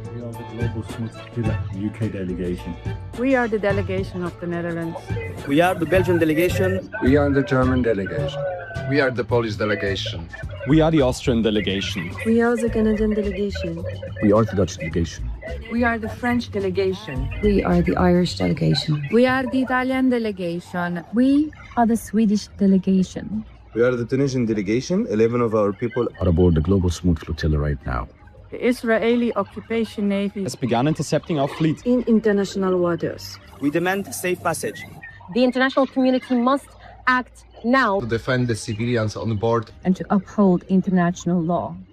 We are the Global Smooth UK delegation. We are the delegation of the Netherlands. We are the Belgian delegation. We are the German delegation. We are the Polish delegation. We are the Austrian delegation. We are the Canadian delegation. We are the Dutch delegation. We are the French delegation. We are the Irish delegation. We are the Italian delegation. We are the Swedish delegation. We are the Tunisian delegation. 11 of our people are aboard the Global Smooth Flotilla right now. The Israeli occupation navy has begun intercepting our fleet in international waters. We demand safe passage. The international community must act now to defend the civilians on board and to uphold international law.